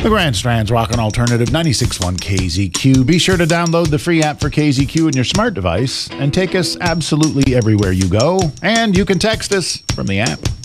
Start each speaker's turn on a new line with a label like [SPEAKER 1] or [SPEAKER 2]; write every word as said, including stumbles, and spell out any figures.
[SPEAKER 1] The Grand Strand's Rockin' Alternative ninety-six point one K Z Q. Be sure to download the free app for K Z Q in your smart device and take us absolutely everywhere you go. And you can text us from the app.